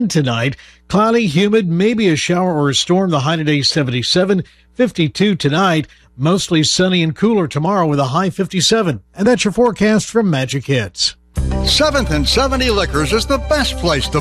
Tonight, cloudy, humid, maybe a shower or a storm. The high today 77, 52 tonight. Mostly sunny and cooler tomorrow with a high 57. And that's your forecast from Magic Hits. 7th and 70 Liquors is the best place to